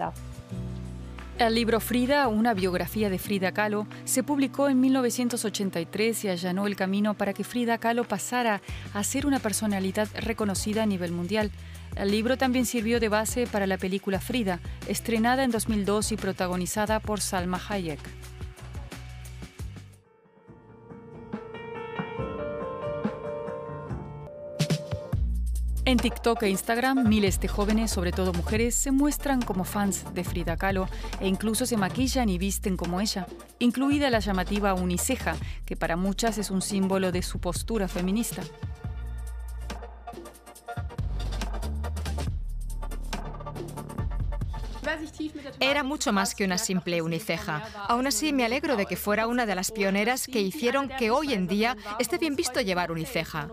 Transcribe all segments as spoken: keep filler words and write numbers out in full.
realidad. El libro Frida, una biografía de Frida Kahlo, se publicó en mil novecientos ochenta y tres y allanó el camino para que Frida Kahlo pasara a ser una personalidad reconocida a nivel mundial. El libro también sirvió de base para la película Frida, estrenada en dos mil dos y protagonizada por Salma Hayek. En TikTok e Instagram, miles de jóvenes, sobre todo mujeres, se muestran como fans de Frida Kahlo e incluso se maquillan y visten como ella, incluida la llamativa uniceja, que para muchas es un símbolo de su postura feminista. Era mucho más que una simple uniceja. Aún así, me alegro de que fuera una de las pioneras que hicieron que hoy en día esté bien visto llevar uniceja.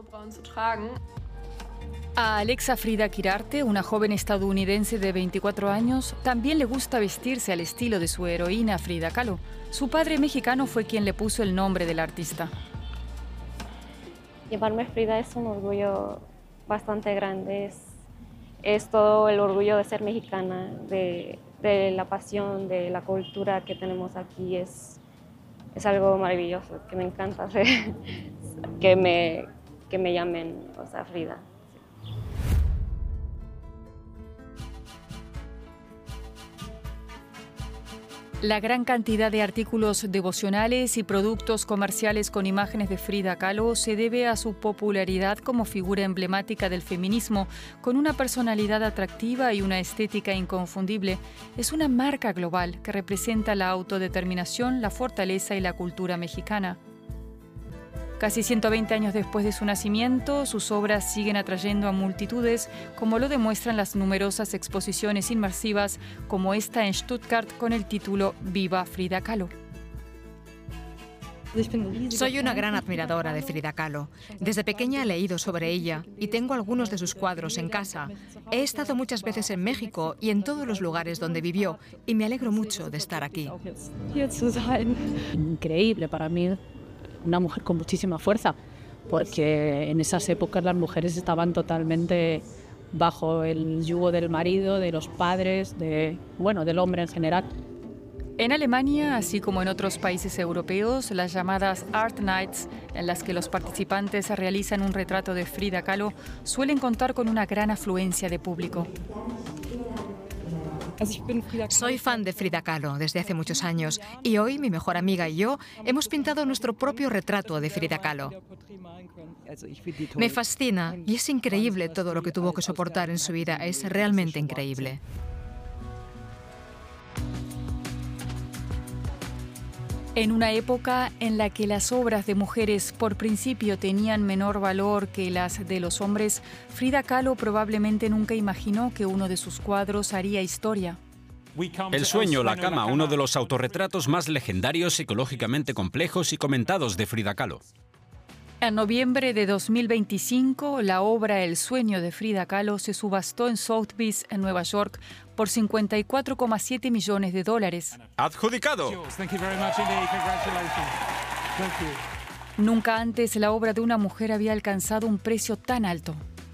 A Alexa Frida Quirarte, una joven estadounidense de veinticuatro años, también le gusta vestirse al estilo de su heroína Frida Kahlo. Su padre mexicano fue quien le puso el nombre del artista. Llamarme Frida es un orgullo bastante grande. Es, es todo el orgullo de ser mexicana, de, de la pasión, de la cultura que tenemos aquí. Es, es algo maravilloso, que me encanta hacer, que, me, que me llamen, o sea, Frida. La gran cantidad de artículos devocionales y productos comerciales con imágenes de Frida Kahlo se debe a su popularidad como figura emblemática del feminismo, con una personalidad atractiva y una estética inconfundible. Es una marca global que representa la autodeterminación, la fortaleza y la cultura mexicana. Casi ciento veinte años después de su nacimiento, sus obras siguen atrayendo a multitudes, como lo demuestran las numerosas exposiciones inmersivas, como esta en Stuttgart con el título Viva Frida Kahlo. Soy una gran admiradora de Frida Kahlo. Desde pequeña he leído sobre ella y tengo algunos de sus cuadros en casa. He estado muchas veces en México y en todos los lugares donde vivió y me alegro mucho de estar aquí. Increíble para mí. Una mujer con muchísima fuerza, porque en esas épocas las mujeres estaban totalmente bajo el yugo del marido, de los padres, de, bueno, del hombre en general. En Alemania, así como en otros países europeos, las llamadas Art Nights, en las que los participantes realizan un retrato de Frida Kahlo, suelen contar con una gran afluencia de público. Soy fan de Frida Kahlo desde hace muchos años y hoy mi mejor amiga y yo hemos pintado nuestro propio retrato de Frida Kahlo. Me fascina y es increíble todo lo que tuvo que soportar en su vida, es realmente increíble. En una época en la que las obras de mujeres por principio tenían menor valor que las de los hombres, Frida Kahlo probablemente nunca imaginó que uno de sus cuadros haría historia. El sueño, la cama, uno de los autorretratos más legendarios, psicológicamente complejos y comentados de Frida Kahlo. En noviembre de dos mil veinticinco, la obra El sueño de Frida Kahlo se subastó en Sotheby's, en Nueva York, por cincuenta y cuatro coma siete millones de dólares. ¡Adjudicado! Nunca antes la obra de una mujer había alcanzado un precio tan alto.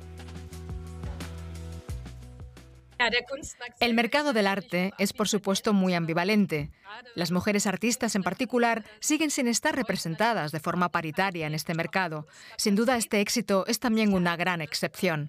El mercado del arte es, por supuesto, muy ambivalente. Las mujeres artistas, en particular, siguen sin estar representadas de forma paritaria en este mercado. Sin duda, este éxito es también una gran excepción.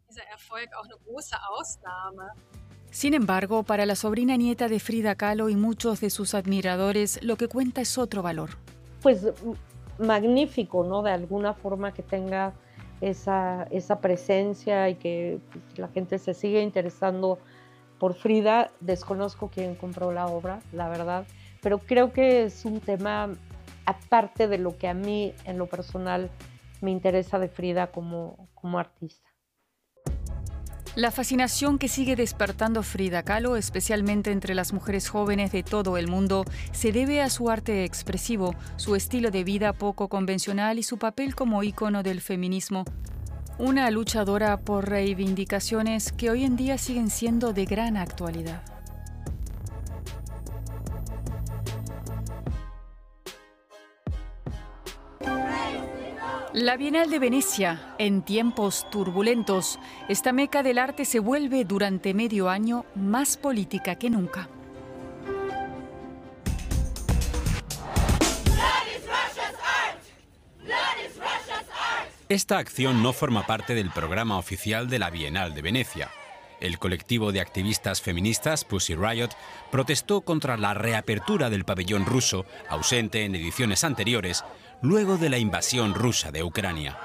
Sin embargo, para la sobrina nieta de Frida Kahlo y muchos de sus admiradores, lo que cuenta es otro valor. Pues magnífico, ¿no? De alguna forma que tenga esa, esa presencia y que pues, la gente se sigue interesando por Frida. Desconozco quién compró la obra, la verdad, pero creo que es un tema aparte de lo que a mí en lo personal me interesa de Frida como, como artista. La fascinación que sigue despertando Frida Kahlo, especialmente entre las mujeres jóvenes de todo el mundo, se debe a su arte expresivo, su estilo de vida poco convencional y su papel como ícono del feminismo. Una luchadora por reivindicaciones que hoy en día siguen siendo de gran actualidad. La Bienal de Venecia, en tiempos turbulentos, esta meca del arte se vuelve durante medio año más política que nunca. Esta acción no forma parte del programa oficial de la Bienal de Venecia. El colectivo de activistas feministas Pussy Riot protestó contra la reapertura del pabellón ruso, ausente en ediciones anteriores, luego de la invasión rusa de Ucrania.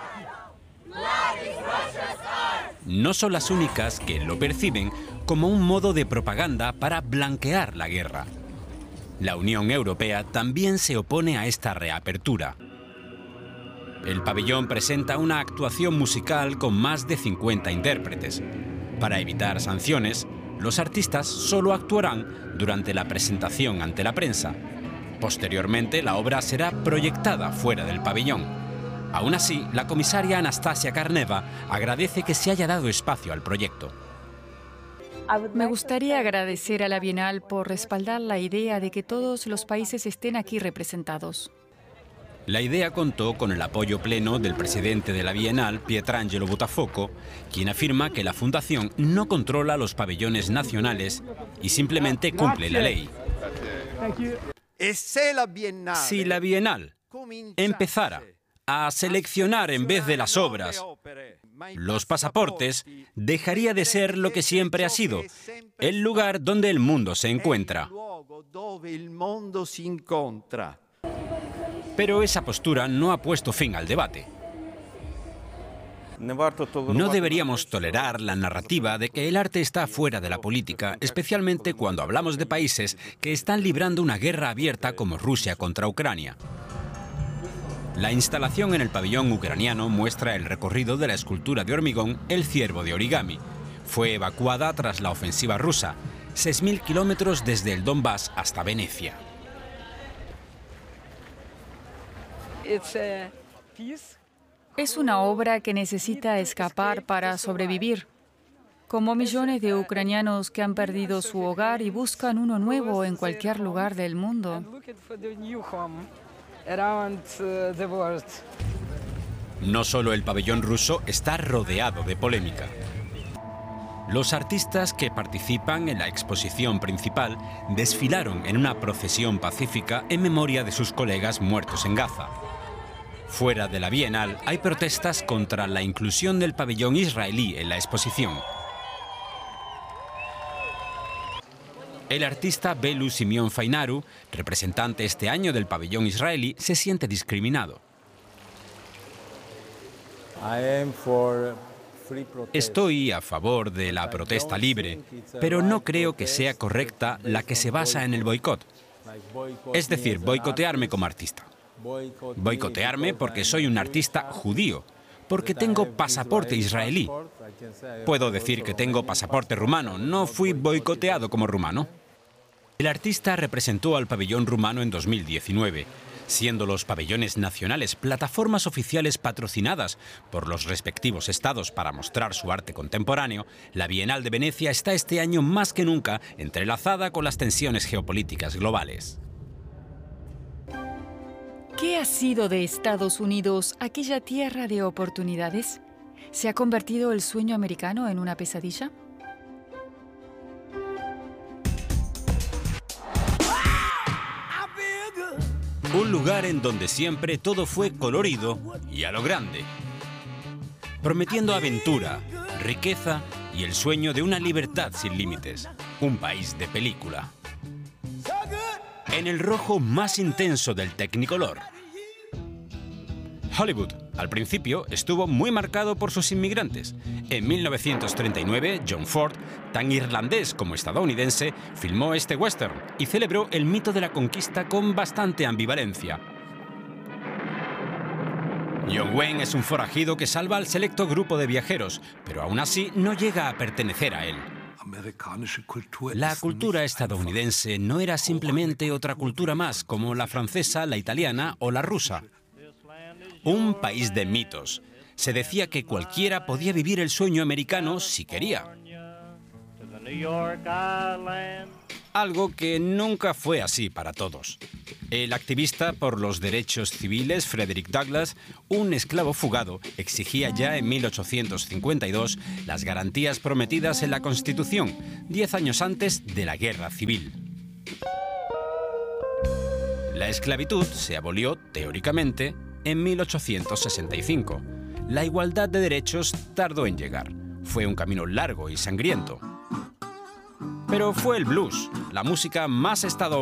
No son las únicas que lo perciben como un modo de propaganda para blanquear la guerra. La Unión Europea también se opone a esta reapertura. El pabellón presenta una actuación musical con más de cincuenta intérpretes. Para evitar sanciones, los artistas solo actuarán durante la presentación ante la prensa. Posteriormente, la obra será proyectada fuera del pabellón. Aún así, la comisaria Anastasia Karneva agradece que se haya dado espacio al proyecto. Me gustaría agradecer a la Bienal por respaldar la idea de que todos los países estén aquí representados. La idea contó con el apoyo pleno del presidente de la Bienal, Pietrangelo Buttafuoco, quien afirma que la fundación no controla los pabellones nacionales y simplemente cumple la ley. Si la Bienal empezara a seleccionar en vez de las obras los pasaportes, dejaría de ser lo que siempre ha sido, el lugar donde el mundo se encuentra. Pero esa postura no ha puesto fin al debate. No deberíamos tolerar la narrativa de que el arte está fuera de la política, especialmente cuando hablamos de países que están librando una guerra abierta como Rusia contra Ucrania. La instalación en el pabellón ucraniano muestra el recorrido de la escultura de hormigón El ciervo de origami. Fue evacuada tras la ofensiva rusa, seis mil kilómetros desde el Donbass hasta Venecia. Es una obra que necesita escapar para sobrevivir, como millones de ucranianos que han perdido su hogar y buscan uno nuevo en cualquier lugar del mundo. No solo el pabellón ruso está rodeado de polémica. Los artistas que participan en la exposición principal desfilaron en una procesión pacífica en memoria de sus colegas muertos en Gaza. Fuera de la Bienal hay protestas contra la inclusión del pabellón israelí en la exposición. El artista Belu Simeon Fainaru, representante este año del pabellón israelí, se siente discriminado. Estoy a favor de la protesta libre, pero no creo que sea correcta la que se basa en el boicot. Es decir, boicotearme como artista. Boicotearme porque soy un artista judío, porque tengo pasaporte israelí. Puedo decir que tengo pasaporte rumano, no fui boicoteado como rumano. El artista representó al pabellón rumano en dos mil diecinueve, siendo los pabellones nacionales plataformas oficiales patrocinadas por los respectivos estados para mostrar su arte contemporáneo. La Bienal de Venecia está este año más que nunca entrelazada con las tensiones geopolíticas globales. ¿Qué ha sido de Estados Unidos aquella tierra de oportunidades? ¿Se ha convertido el sueño americano en una pesadilla? Un lugar en donde siempre todo fue colorido y a lo grande, prometiendo aventura, riqueza y el sueño de una libertad sin límites. Un país de película. En el rojo más intenso del Technicolor. Hollywood, al principio, estuvo muy marcado por sus inmigrantes. En mil novecientos treinta y nueve, John Ford, tan irlandés como estadounidense, filmó este western y celebró el mito de la conquista con bastante ambivalencia. John Wayne es un forajido que salva al selecto grupo de viajeros, pero aún así no llega a pertenecer a él. La cultura estadounidense no era simplemente otra cultura más, como la francesa, la italiana o la rusa. Un país de mitos. Se decía que cualquiera podía vivir el sueño americano si quería. algo que nunca fue así para todos. El activista por los derechos civiles Frederick Douglass, un esclavo fugado, exigía ya en mil ochocientos cincuenta y dos las garantías prometidas en la Constitución, diez años antes de la Guerra Civil. La esclavitud se abolió, teóricamente, en mil ochocientos sesenta y cinco. La igualdad de derechos tardó en llegar. Fue un camino largo y sangriento. Pero fue el blues, la música más estadounidense